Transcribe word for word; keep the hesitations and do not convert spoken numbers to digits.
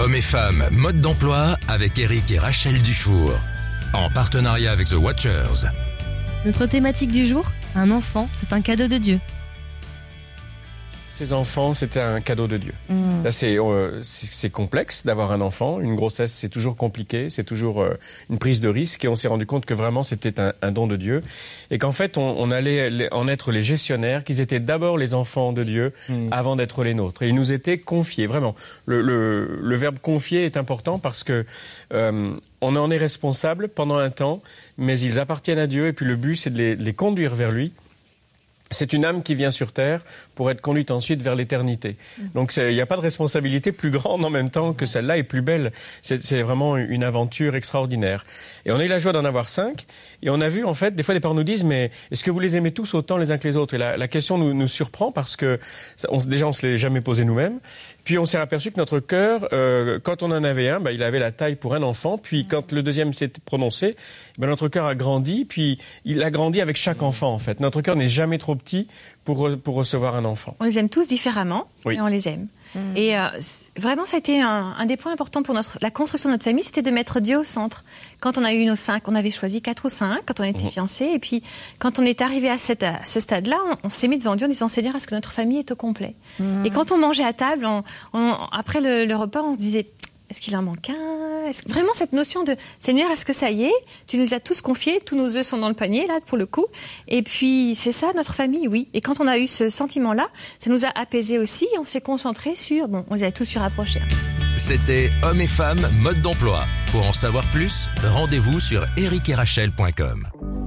Hommes et femmes, mode d'emploi avec Eric et Rachel Dufour. En partenariat avec The Watchers. Notre thématique du jour, un enfant, c'est un cadeau de Dieu. Ces enfants, c'était un cadeau de Dieu. Mmh. Là, c'est, euh, c'est, c'est complexe d'avoir un enfant. Une grossesse, c'est toujours compliqué. C'est toujours euh, une prise de risque. Et on s'est rendu compte que vraiment, c'était un, un don de Dieu. Et qu'en fait, on, on allait en être les gestionnaires, qu'ils étaient d'abord les enfants de Dieu mmh. avant d'être les nôtres. Et ils nous étaient confiés, vraiment. Le, le, le verbe confier est important parce que euh, on en est responsable pendant un temps, mais ils appartiennent à Dieu. Et puis le but, c'est de les, de les conduire vers lui. C'est une âme qui vient sur Terre pour être conduite ensuite vers l'éternité. Donc il n'y a pas de responsabilité plus grande en même temps que celle-là et plus belle. C'est, c'est vraiment une aventure extraordinaire. Et on a eu la joie d'en avoir cinq. Et on a vu, en fait, des fois des parents nous disent, mais est-ce que vous les aimez tous autant les uns que les autres? Et la, la question nous, nous surprend parce que on, déjà on se l'est jamais posé nous-mêmes. Puis on s'est aperçu que notre cœur, euh, quand on en avait un, bah, il avait la taille pour un enfant. Puis quand le deuxième s'est prononcé, bah, notre cœur a grandi. Puis il a grandi avec chaque enfant, en fait. Notre cœur n'est jamais trop petit pour, pour recevoir un enfant. On les aime tous différemment, oui. mais on les aime. Mmh. Et euh, vraiment, ça a été un, un des points importants pour notre, la construction de notre famille, c'était de mettre Dieu au centre. Quand on a eu nos cinq, on avait choisi quatre ou cinq, quand on était mmh. fiancés. Et puis, quand on est arrivé à, cette, à ce stade-là, on, on s'est mis devant Dieu en disant, Seigneur, est-ce que notre famille est au complet? mmh. Et quand on mangeait à table, on, on, après le, le repas, on se disait, est-ce qu'il en manque un? Est-ce que vraiment cette notion de Seigneur, est-ce que ça y est? Tu nous as tous confiés, tous nos œufs sont dans le panier là pour le coup. Et puis c'est ça notre famille, oui. Et quand on a eu ce sentiment-là, ça nous a apaisés aussi. On s'est concentré sur, bon, on les a tous surapprochés. C'était Hommes et femmes, mode d'emploi. Pour en savoir plus, rendez-vous sur eric et rachel point com.